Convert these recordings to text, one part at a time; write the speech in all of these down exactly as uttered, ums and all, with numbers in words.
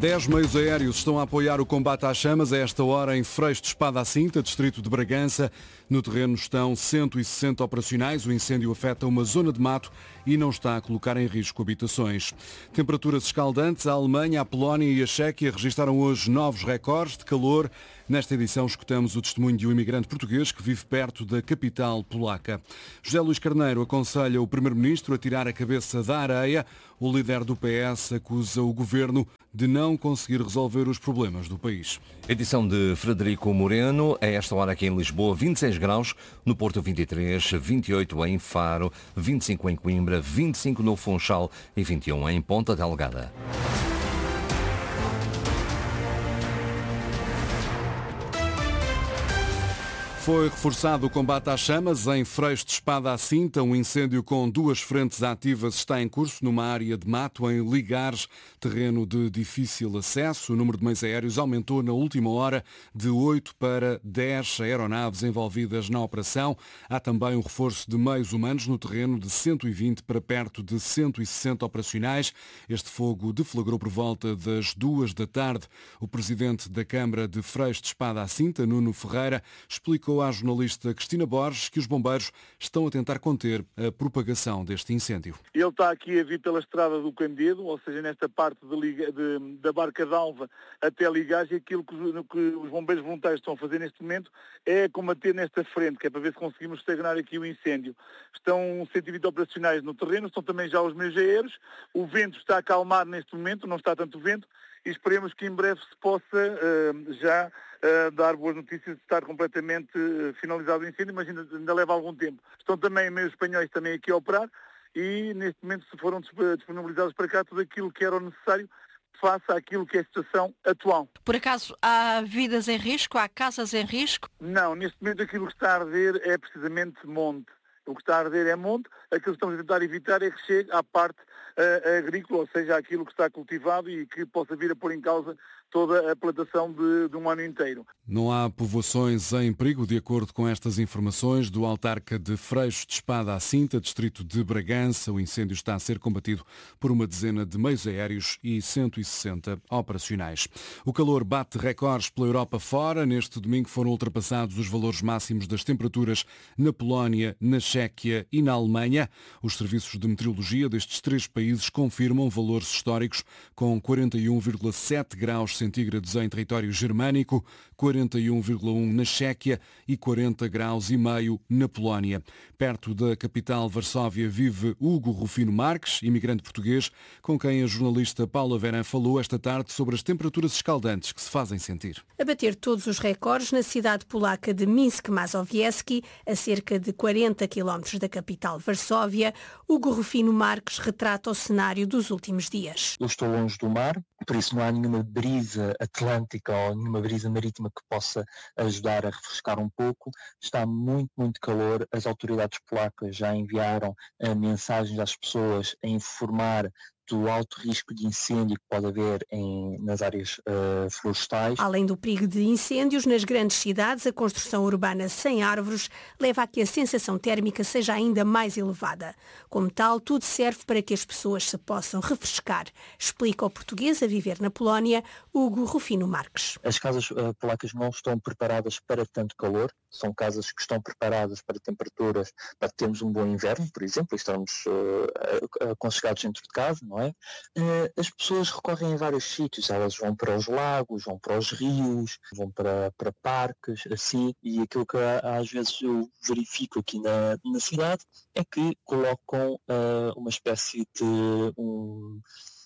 Dez meios aéreos estão a apoiar o combate às chamas a esta hora em Freixo de Espada à Cinta, distrito de Bragança. No terreno estão cento e sessenta operacionais. O incêndio afeta uma zona de mato e não está a colocar em risco habitações. Temperaturas escaldantes. A Alemanha, a Polónia e a Chequia registaram hoje novos recordes de calor. Nesta edição escutamos o testemunho de um imigrante português que vive perto da capital polaca. José Luís Carneiro aconselha o primeiro-ministro a tirar a cabeça da areia. O líder do P S acusa o governo de não conseguir resolver os problemas do país. Edição de Frederico Moreno. A esta hora aqui em Lisboa, vinte e seis graus, no Porto vinte e três, vinte e oito em Faro, vinte e cinco em Coimbra, vinte e cinco no Funchal e vinte e um em Ponta Delgada. Foi reforçado o combate às chamas em Freixo de Espada à Cinta. Um incêndio com duas frentes ativas está em curso numa área de mato em Ligares, terreno de difícil acesso. O número de meios aéreos aumentou na última hora de oito para dez aeronaves envolvidas na operação. Há também um reforço de meios humanos no terreno de cento e vinte para perto de cento e sessenta operacionais. Este fogo deflagrou por volta das duas da tarde. O presidente da Câmara de Freixo de Espada à Cinta, Nuno Ferreira, explicou à jornalista Cristina Borges que os bombeiros estão a tentar conter a propagação deste incêndio. Ele está aqui a vir pela estrada do Candedo, ou seja, nesta parte de Liga, de, da Barca d'Alva até Ligares, e aquilo que, que os bombeiros voluntários estão a fazer neste momento é combater nesta frente, que é para ver se conseguimos estagnar aqui o incêndio. Estão cento e vinte operacionais no terreno, estão também já os meios aéreos, o vento está a acalmar neste momento, não está tanto vento, e esperemos que em breve se possa uh, já uh, dar boas notícias de estar completamente uh, finalizado o incêndio, mas ainda, ainda leva algum tempo. Estão também meios espanhóis também aqui a operar e neste momento se foram disponibilizados para cá tudo aquilo que era necessário face àquilo que é a situação atual. Por acaso há vidas em risco? Há casas em risco? Não, neste momento aquilo que está a arder é precisamente monte. O que está a arder é monte, aquilo que estamos a tentar evitar é que chegue à parte uh, agrícola, ou seja, aquilo que está cultivado e que possa vir a pôr em causa toda a plantação de, de um ano inteiro. Não há povoações em perigo, de acordo com estas informações do autarca de Freixo de Espada à Cinta, distrito de Bragança. O incêndio está a ser combatido por uma dezena de meios aéreos e cento e sessenta operacionais. O calor bate recordes pela Europa fora. Neste domingo foram ultrapassados os valores máximos das temperaturas na Polónia, na Chequia e na Alemanha. Os serviços de meteorologia destes três países confirmam valores históricos com quarenta e um vírgula sete graus centígrados em território germânico, quarenta e um vírgula um na Chequia e quarenta graus e meio na Polónia. Perto da capital Varsóvia vive Hugo Rufino Marques, imigrante português, com quem a jornalista Paula Verã falou esta tarde sobre as temperaturas escaldantes que se fazem sentir. A bater todos os recordes na cidade polaca de Minsk Mazowiecki, a cerca de quarenta quilómetros da capital Varsóvia, Hugo Rufino Marques retrata o cenário dos últimos dias. Eu estou longe do mar, por isso não há nenhuma brisa atlântica ou nenhuma brisa marítima que possa ajudar a refrescar um pouco. Está muito, muito calor. As autoridades polacas já enviaram uh, mensagens às pessoas a informar do alto risco de incêndio que pode haver em, nas áreas uh, florestais. Além do perigo de incêndios, nas grandes cidades, a construção urbana sem árvores leva a que a sensação térmica seja ainda mais elevada. Como tal, tudo serve para que as pessoas se possam refrescar, explica o português a viver na Polónia, Hugo Rufino Marques. As casas uh, polacas não estão preparadas para tanto calor, são casas que estão preparadas para temperaturas, para termos um bom inverno, por exemplo, e estamos uh, aconchegados dentro de casa, não é? Uh, as pessoas recorrem a vários sítios, elas vão para os lagos, vão para os rios, vão para, para parques, assim, e aquilo que às vezes eu verifico aqui na, na cidade é que colocam uh, uma espécie de um,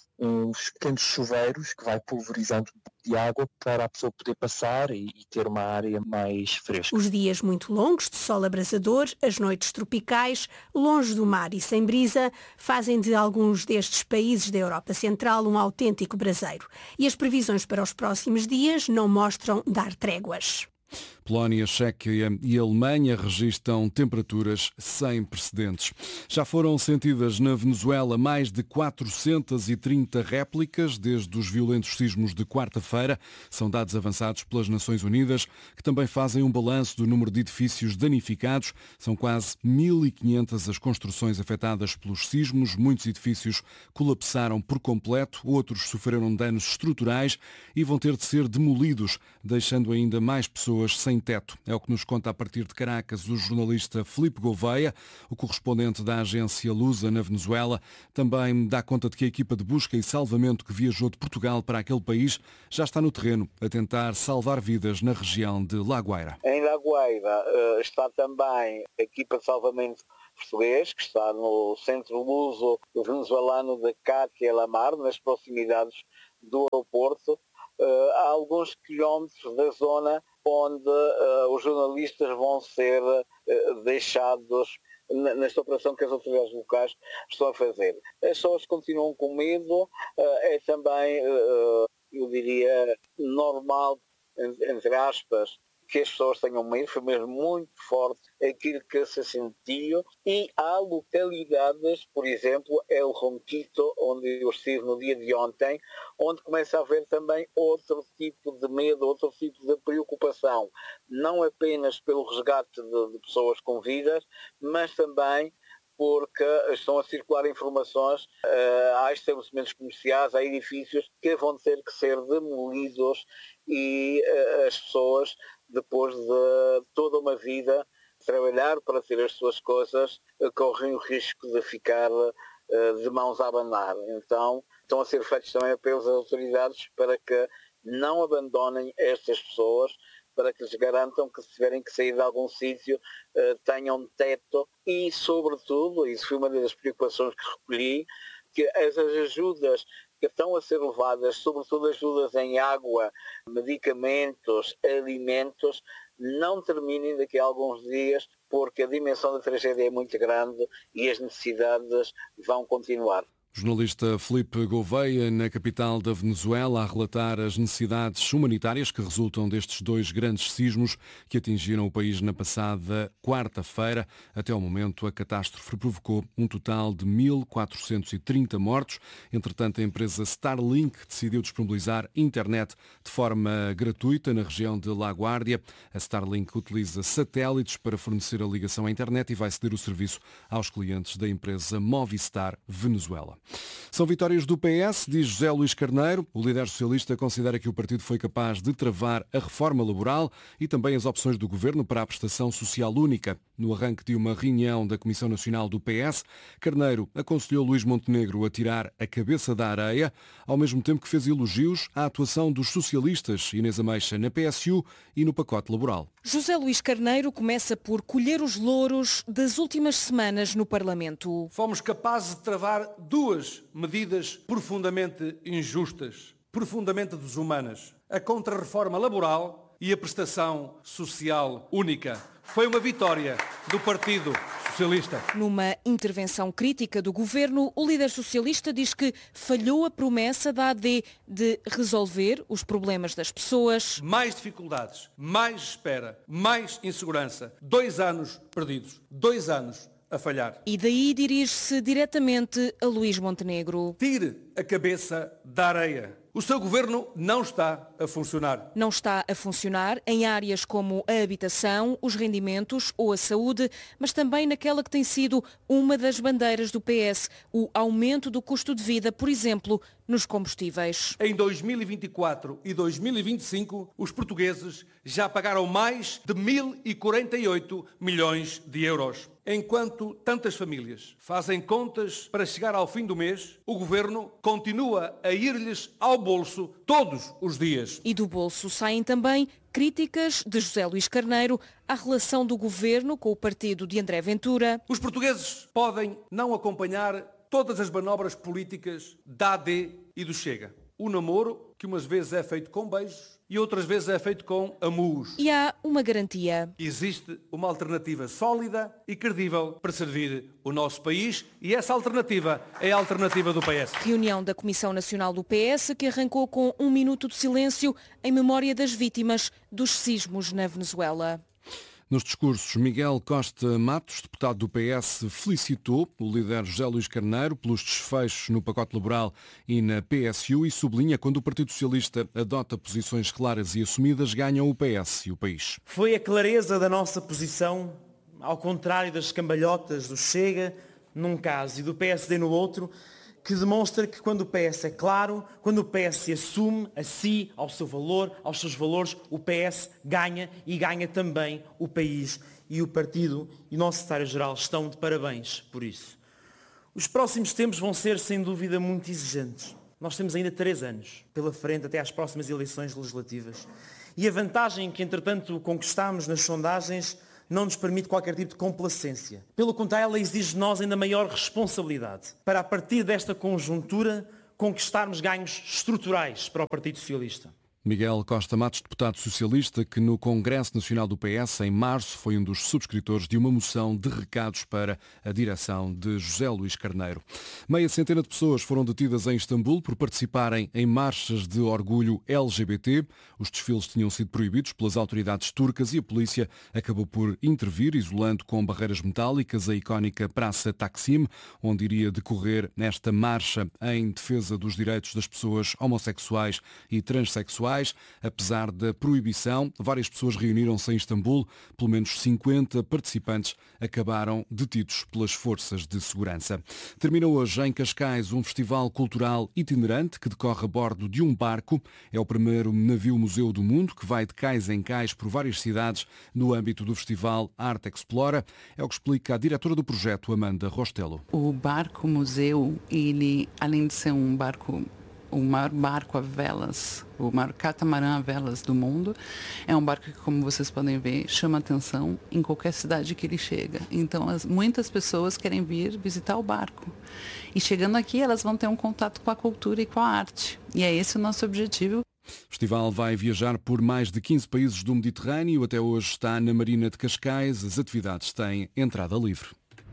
uns pequenos chuveiros que vai pulverizando um pouco de água para a pessoa poder passar e, e ter uma área mais fresca. Os dias muito longos, de sol abrasador, as noites tropicais, longe do mar e sem brisa, fazem de alguns destes países da Europa Central um autêntico braseiro. E as previsões para os próximos dias não mostram dar tréguas. Polónia, Chequia e Alemanha registram temperaturas sem precedentes. Já foram sentidas na Venezuela mais de quatrocentas e trinta réplicas desde os violentos sismos de quarta-feira. São dados avançados pelas Nações Unidas, que também fazem um balanço do número de edifícios danificados. São quase mil e quinhentas as construções afetadas pelos sismos. Muitos edifícios colapsaram por completo, outros sofreram danos estruturais e vão ter de ser demolidos, deixando ainda mais pessoas sem teto. É o que nos conta a partir de Caracas o jornalista Filipe Gouveia, o correspondente da agência Lusa na Venezuela. Também dá conta de que a equipa de busca e salvamento que viajou de Portugal para aquele país já está no terreno a tentar salvar vidas na região de La Guaira. Em La Guaira está também a equipa de salvamento português, que está no centro luso venezuelano de Catia La Mar, nas proximidades do aeroporto, a alguns quilómetros da zona onde uh, os jornalistas vão ser uh, deixados nesta operação que as autoridades locais estão a fazer. As pessoas continuam com medo, uh, é também, uh, eu diria, normal, entre aspas, que as pessoas tenham medo, foi mesmo muito forte aquilo que se sentiu, e há localidades, por exemplo, El Ronquito, onde eu estive no dia de ontem, onde começa a haver também outro tipo de medo, outro tipo de preocupação, não apenas pelo resgate de, de pessoas com vidas, mas também porque estão a circular informações, uh, há estabelecimentos comerciais, há edifícios que vão ter que ser demolidos e uh, as pessoas, depois de toda uma vida trabalhar para ter as suas coisas, uh, correm o risco de ficar uh, de mãos a abanar. Então, estão a ser feitos também apelos às autoridades para que não abandonem estas pessoas, para que lhes garantam que, se tiverem que sair de algum sítio, uh, tenham teto e, sobretudo, isso foi uma das preocupações que recolhi, que as ajudas que estão a ser levadas, sobretudo ajudas em água, medicamentos, alimentos, não terminem daqui a alguns dias, porque a dimensão da tragédia é muito grande e as necessidades vão continuar. Jornalista Filipe Gouveia, na capital da Venezuela, a relatar as necessidades humanitárias que resultam destes dois grandes sismos que atingiram o país na passada quarta-feira. Até ao momento, a catástrofe provocou um total de mil quatrocentos e trinta mortos. Entretanto, a empresa Starlink decidiu disponibilizar internet de forma gratuita na região de La Guardia. A Starlink utiliza satélites para fornecer a ligação à internet e vai ceder o serviço aos clientes da empresa Movistar Venezuela. São vitórias do P S, diz José Luís Carneiro. O líder socialista considera que o partido foi capaz de travar a reforma laboral e também as opções do governo para a prestação social única. No arranque de uma reunião da Comissão Nacional do P S, Carneiro aconselhou Luís Montenegro a tirar a cabeça da areia, ao mesmo tempo que fez elogios à atuação dos socialistas Inês Ameixa na P S U e no pacote laboral. José Luís Carneiro começa por colher os louros das últimas semanas no Parlamento. Fomos capazes de travar duas medidas profundamente injustas, profundamente desumanas. A contrarreforma laboral e a prestação social única. Foi uma vitória do Partido Socialista. Numa intervenção crítica do governo, o líder socialista diz que falhou a promessa da A D de resolver os problemas das pessoas. Mais dificuldades, mais espera, mais insegurança. Dois anos perdidos. Dois anos a falhar. E daí dirige-se diretamente a Luís Montenegro. Tire a cabeça da areia. O seu governo não está a funcionar. Não está a funcionar em áreas como a habitação, os rendimentos ou a saúde, mas também naquela que tem sido uma das bandeiras do P S, o aumento do custo de vida, por exemplo, nos combustíveis. Em dois mil e vinte e quatro e dois mil e vinte e cinco, os portugueses já pagaram mais de mil e quarenta e oito milhões de euros. Enquanto tantas famílias fazem contas para chegar ao fim do mês, o governo continua a ir-lhes ao bolso todos os dias. E do bolso saem também críticas de José Luís Carneiro à relação do governo com o partido de André Ventura. Os portugueses podem não acompanhar todas as manobras políticas da A D e do Chega. O namoro, que umas vezes é feito com beijos e outras vezes é feito com amus. E há uma garantia. Existe uma alternativa sólida e credível para servir o nosso país e essa alternativa é a alternativa do P S. Reunião da Comissão Nacional do P S que arrancou com um minuto de silêncio em memória das vítimas dos sismos na Venezuela. Nos discursos, Miguel Costa Matos, deputado do P S, felicitou o líder José Luís Carneiro pelos desfechos no pacote laboral e na P S U e sublinha quando o Partido Socialista adota posições claras e assumidas, ganham o P S e o país. Foi a clareza da nossa posição, ao contrário das cambalhotas do Chega num caso e do P S D no outro, que demonstra que quando o P S é claro, quando o P S se assume a si, ao seu valor, aos seus valores, o P S ganha e ganha também o país. E o partido e o nosso secretário-geral estão de parabéns por isso. Os próximos tempos vão ser, sem dúvida, muito exigentes. Nós temos ainda três anos pela frente até às próximas eleições legislativas. E a vantagem que, entretanto, conquistámos nas sondagens não nos permite qualquer tipo de complacência. Pelo contrário, ela exige de nós ainda maior responsabilidade para, a partir desta conjuntura, conquistarmos ganhos estruturais para o Partido Socialista. Miguel Costa Matos, deputado socialista, que no Congresso Nacional do P S, em março, foi um dos subscritores de uma moção de recados para a direção de José Luís Carneiro. Meia centena de pessoas foram detidas em Istambul por participarem em marchas de orgulho L G B T. Os desfiles tinham sido proibidos pelas autoridades turcas e a polícia acabou por intervir, isolando com barreiras metálicas a icónica Praça Taksim, onde iria decorrer nesta marcha em defesa dos direitos das pessoas homossexuais e transexuais. Apesar da proibição, várias pessoas reuniram-se em Istambul. Pelo menos cinquenta participantes acabaram detidos pelas forças de segurança. Termina hoje em Cascais um festival cultural itinerante que decorre a bordo de um barco. É o primeiro navio-museu do mundo que vai de cais em cais por várias cidades no âmbito do festival Arte Explora. É o que explica a diretora do projeto, Amanda Rostelo. O barco-museu, ele, além de ser um barco o maior barco a velas, o maior catamarã a velas do mundo, é um barco que, como vocês podem ver, chama atenção em qualquer cidade que ele chega. Então, as, muitas pessoas querem vir visitar o barco. E chegando aqui, elas vão ter um contato com a cultura e com a arte. E é esse o nosso objetivo. O festival vai viajar por mais de quinze países do Mediterrâneo. Até hoje está na Marina de Cascais. As atividades têm entrada livre.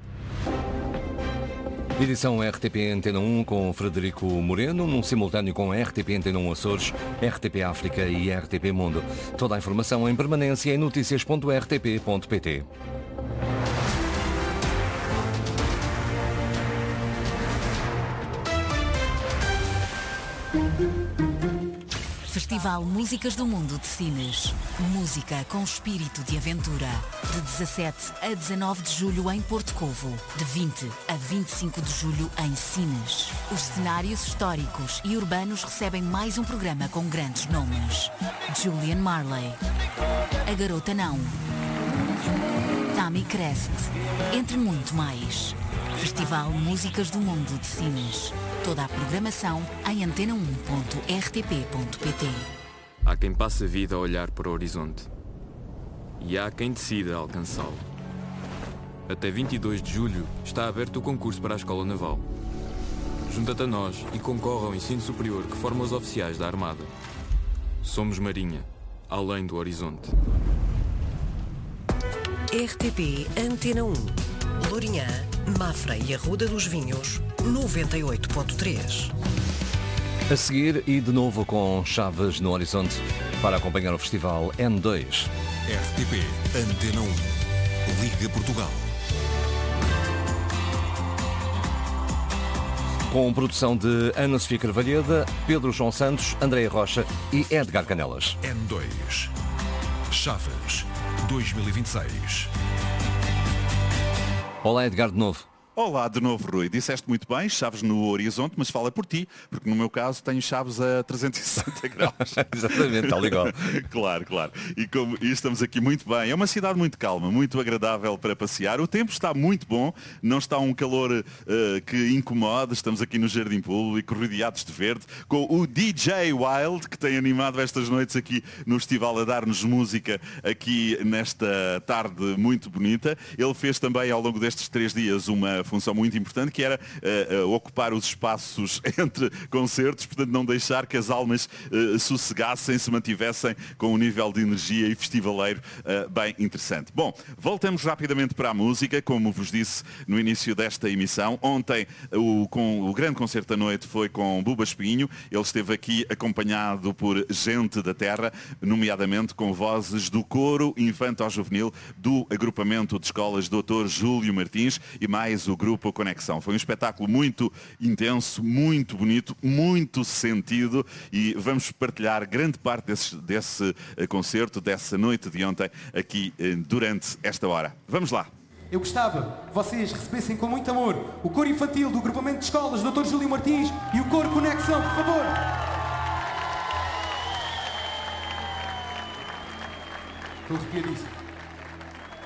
Edição R T P Antena um com Frederico Moreno, num simultâneo com R T P Antena um Açores, R T P África e R T P Mundo. Toda a informação em permanência em notícias ponto r t p ponto p t. Festival Músicas do Mundo de Sines. Música com espírito de aventura. De dezassete a dezanove de julho em Porto Covo. De vinte a vinte e cinco de julho em Sines. Os cenários históricos e urbanos recebem mais um programa com grandes nomes. Julian Marley. A Garota Não. Tammy Crest. Entre muito mais. Festival Músicas do Mundo de Sines. Toda a programação em antena um ponto r t p ponto p t. Há quem passe a vida a olhar para o horizonte. E há quem decida alcançá-lo. Até vinte e dois de julho está aberto o concurso para a Escola Naval. Junta-te a nós e concorre ao ensino superior que forma os oficiais da Armada. Somos Marinha, além do horizonte. R T P Antena um. Lourinhã, Mafra e Arruda dos Vinhos, noventa e oito ponto três. A seguir e de novo com Chaves no horizonte para acompanhar o festival N dois. R T P Antena um. Liga Portugal. Com produção de Ana Sofia Carvalheda, Pedro João Santos, Andréia Rocha e Edgar Canelas. N dois. Chaves dois mil e vinte e seis. Olá, Edgar, de novo. Olá de novo, Rui. Disseste muito bem, chaves no horizonte, mas fala por ti, porque no meu caso tenho chaves a trezentos e sessenta graus. Exatamente, tal igual. Claro, claro. E, como, e estamos aqui muito bem. É uma cidade muito calma, muito agradável para passear. O tempo está muito bom, não está um calor uh, que incomoda. Estamos aqui no Jardim Público, rodeados de verde, com o D J Wild, que tem animado estas noites aqui no festival a dar-nos música aqui nesta tarde muito bonita. Ele fez também ao longo destes três dias uma uma função muito importante, que era uh, uh, ocupar os espaços entre concertos, portanto não deixar que as almas uh, sossegassem, se mantivessem com um nível de energia e festivaleiro uh, bem interessante. Bom, voltamos rapidamente para a música, como vos disse no início desta emissão. Ontem o, com, o grande concerto da noite foi com Buba Espinho. Ele esteve aqui acompanhado por gente da terra, nomeadamente com vozes do coro infanto-juvenil do agrupamento de escolas doutor Júlio Martins e mais o grupo Conexão. Foi um espetáculo muito intenso, muito bonito, muito sentido e vamos partilhar grande parte desse, desse concerto, dessa noite de ontem aqui durante esta hora. Vamos lá. Eu gostava que vocês recebessem com muito amor o coro infantil do agrupamento de escolas doutor Júlio Martins e o coro Conexão, por favor. Estou arrepiadíssimo.